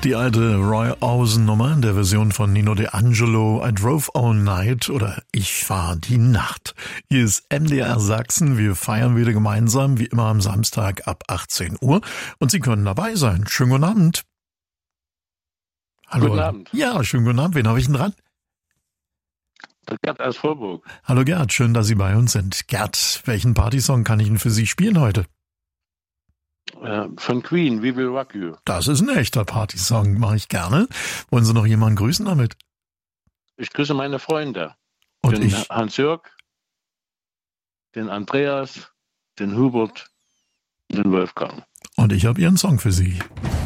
Die alte Roy Orbison-Nummer in der Version von Nino De Angelo, I Drove All Night oder Ich fahr die Nacht. Hier ist MDR Sachsen. Wir feiern wieder gemeinsam, wie immer am Samstag ab 18 Uhr. Und Sie können dabei sein. Schönen guten Abend. Hallo. Guten Abend. Ja, schönen guten Abend. Wen habe ich denn dran? Gerd aus Vorburg. Hallo Gerd, schön, dass Sie bei uns sind. Gerd, welchen Partysong kann ich denn für Sie spielen heute? Von Queen, We Will Rock You. Das ist ein echter Partysong, mache ich gerne. Wollen Sie noch jemanden grüßen damit? Ich grüße meine Freunde. Und den ich? Hans-Jörg, den Andreas, den Hubert, den Wolfgang. Und ich habe Ihren Song für Sie.